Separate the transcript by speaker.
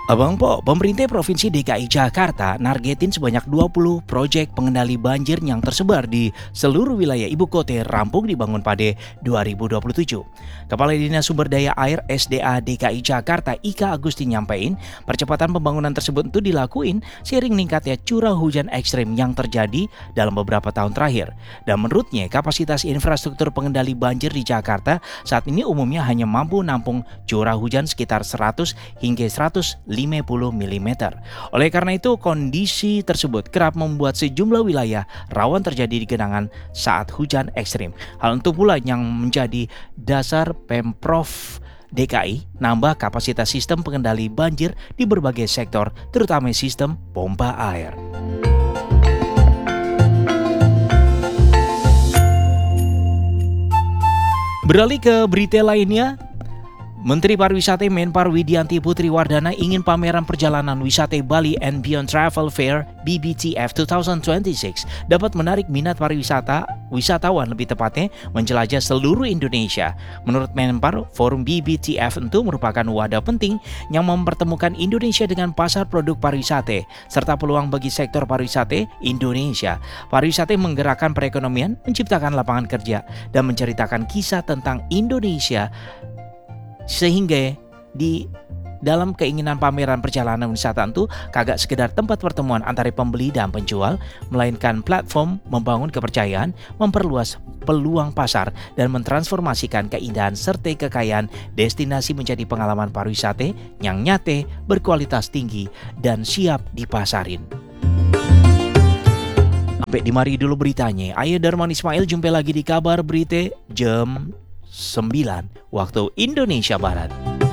Speaker 1: Abang Po, pemerintah Provinsi DKI Jakarta nargetin sebanyak 20 proyek pengendali banjir yang tersebar di seluruh wilayah ibu kota rampung dibangun pada 2027. Kepala Dinas Sumber Daya Air SDA DKI Jakarta Ika Agusti nyampein, percepatan pembangunan tersebut itu dilakuin seiring meningkatnya curah hujan ekstrim yang terjadi dalam beberapa tahun terakhir. Dan menurutnya, kapasitas infrastruktur pengendali banjir di Jakarta saat ini umumnya hanya mampu nampung curah hujan sekitar 100 hingga 150 mm. Oleh karena itu, kondisi tersebut kerap membuat sejumlah wilayah rawan terjadi genangan saat hujan ekstrim. Hal itu pula yang menjadi dasar Pemprov DKI nambah kapasitas sistem pengendali banjir di berbagai sektor, terutama sistem pompa air. Beralih ke berita lainnya, Menteri Pariwisata Menpar Widianti Putri Wardana ingin pameran perjalanan wisata Bali and Beyond Travel Fair BBTF 2026 dapat menarik minat wisatawan lebih tepatnya menjelajah seluruh Indonesia. Menurut Menpar, forum BBTF itu merupakan wadah penting yang mempertemukan Indonesia dengan pasar produk pariwisata serta peluang bagi sektor pariwisata Indonesia. Pariwisata menggerakkan perekonomian, menciptakan lapangan kerja, dan menceritakan kisah tentang Indonesia, sehingga di dalam keinginan pameran perjalanan wisata itu kagak sekedar tempat pertemuan antara pembeli dan penjual, melainkan platform membangun kepercayaan, memperluas peluang pasar, dan mentransformasikan keindahan serta kekayaan destinasi menjadi pengalaman pariwisata yang nyata, berkualitas tinggi, dan siap dipasarin. Sampai di mari dulu beritanya. Ayo Darman Ismail, jumpa lagi di kabar berita jam 9 waktu Indonesia Barat.